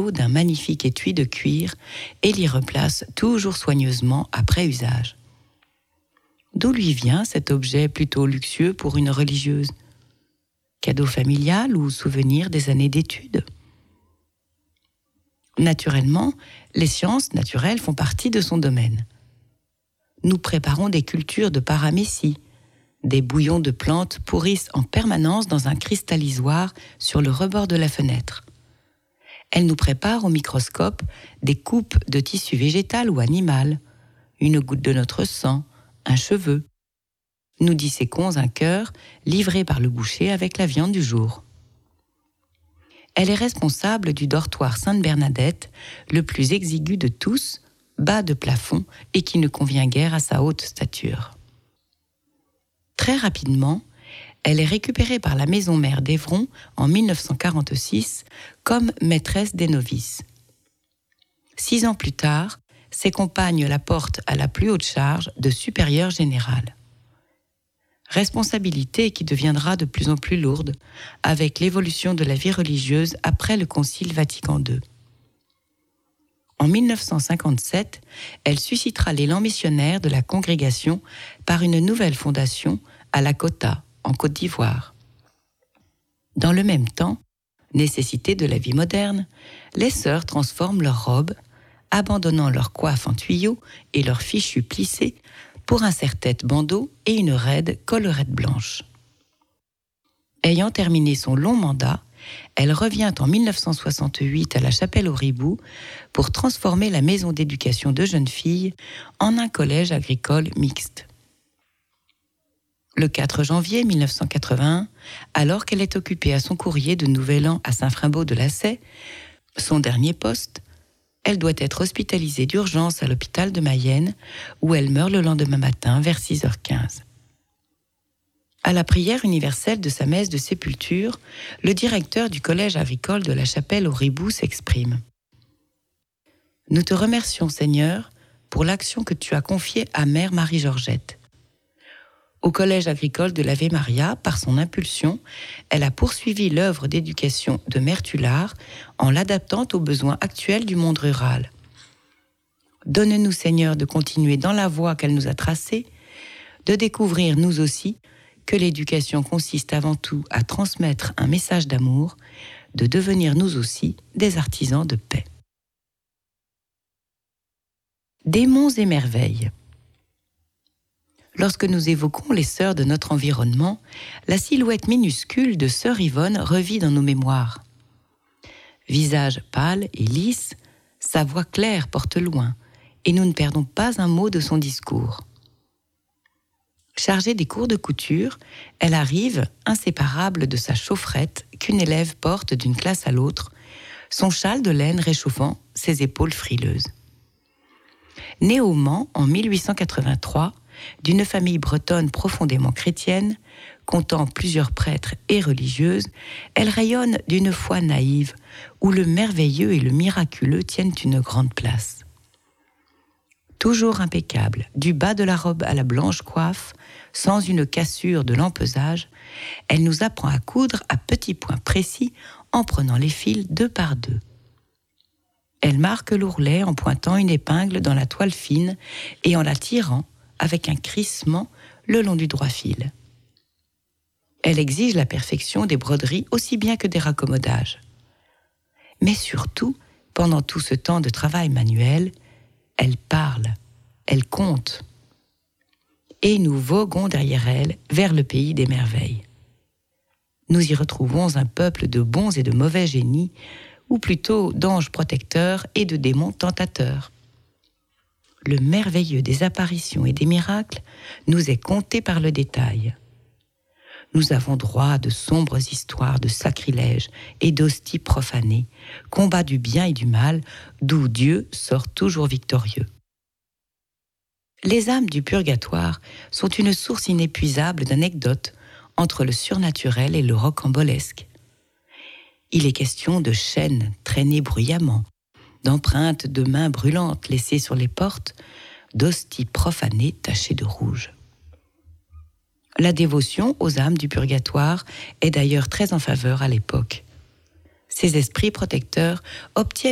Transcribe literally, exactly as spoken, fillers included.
l'eau d'un magnifique étui de cuir et l'y replace toujours soigneusement après usage. D'où lui vient cet objet plutôt luxueux pour une religieuse ? Cadeau familial ou souvenir des années d'études ? Naturellement, les sciences naturelles font partie de son domaine. Nous préparons des cultures de paramécie. Des bouillons de plantes pourrissent en permanence dans un cristallisoire sur le rebord de la fenêtre. Elle nous prépare au microscope des coupes de tissu végétal ou animal, une goutte de notre sang, un cheveu. Nous disséquons un cœur livré par le boucher avec la viande du jour. Elle est responsable du dortoir Sainte-Bernadette, le plus exigu de tous, bas de plafond et qui ne convient guère à sa haute stature. Très rapidement, elle est récupérée par la maison mère d'Évron en mille neuf cent quarante-six comme maîtresse des novices. Six ans plus tard, ses compagnes la portent à la plus haute charge de supérieure générale. Responsabilité qui deviendra de plus en plus lourde avec l'évolution de la vie religieuse après le Concile Vatican deux. En mille neuf cent cinquante-sept, elle suscitera l'élan missionnaire de la congrégation par une nouvelle fondation à Lakota, en Côte d'Ivoire. Dans le même temps, nécessité de la vie moderne, les sœurs transforment leurs robes, abandonnant leur coiffe en tuyau et leurs fichus plissés pour un serre-tête bandeau et une raide collerette blanche. Ayant terminé son long mandat, elle revient en mille neuf cent soixante-huit à la Chapelle-au-Ribou pour transformer la maison d'éducation de jeunes filles en un collège agricole mixte. Le quatre janvier mille neuf cent quatre-vingt-un, alors qu'elle est occupée à son courrier de Nouvel An à Saint-Frimbault-de-Lacey, son dernier poste, elle doit être hospitalisée d'urgence à l'hôpital de Mayenne, où elle meurt le lendemain matin vers six heures quinze. À la prière universelle de sa messe de sépulture, le directeur du collège agricole de la Chapelle-au-Ribou s'exprime. « Nous te remercions, Seigneur, pour l'action que tu as confiée à Mère Marie-Georgette. Au collège agricole de l'Ave Maria, par son impulsion, elle a poursuivi l'œuvre d'éducation de Mère Tulard en l'adaptant aux besoins actuels du monde rural. Donne-nous, Seigneur, de continuer dans la voie qu'elle nous a tracée, de découvrir nous aussi que l'éducation consiste avant tout à transmettre un message d'amour, de devenir nous aussi des artisans de paix. » Démons et merveilles. Lorsque nous évoquons les sœurs de notre environnement, la silhouette minuscule de sœur Yvonne revit dans nos mémoires. Visage pâle et lisse, sa voix claire porte loin, et nous ne perdons pas un mot de son discours. Chargée des cours de couture, elle arrive, inséparable de sa chaufferette qu'une élève porte d'une classe à l'autre, son châle de laine réchauffant ses épaules frileuses. Née au Mans en mille huit cent quatre-vingt-trois, d'une famille bretonne profondément chrétienne, comptant plusieurs prêtres et religieuses, elle rayonne d'une foi naïve, où le merveilleux et le miraculeux tiennent une grande place. Toujours impeccable, du bas de la robe à la blanche coiffe, sans une cassure de l'empesage, elle nous apprend à coudre à petits points précis en prenant les fils deux par deux. Elle marque l'ourlet en pointant une épingle dans la toile fine et en la tirant avec un crissement le long du droit fil. Elle exige la perfection des broderies aussi bien que des raccommodages. Mais surtout, pendant tout ce temps de travail manuel, elle parle, elle compte. Et nous voguons derrière elle vers le pays des merveilles. Nous y retrouvons un peuple de bons et de mauvais génies, ou plutôt d'anges protecteurs et de démons tentateurs. Le merveilleux des apparitions et des miracles nous est conté par le détail. Nous avons droit à de sombres histoires de sacrilèges et d'hosties profanées, combat du bien et du mal, d'où Dieu sort toujours victorieux. Les âmes du purgatoire sont une source inépuisable d'anecdotes entre le surnaturel et le rocambolesque. Il est question de chaînes traînées bruyamment, d'empreintes de mains brûlantes laissées sur les portes, d'hosties profanées tachées de rouge. La dévotion aux âmes du purgatoire est d'ailleurs très en faveur à l'époque. Ces esprits protecteurs obtiennent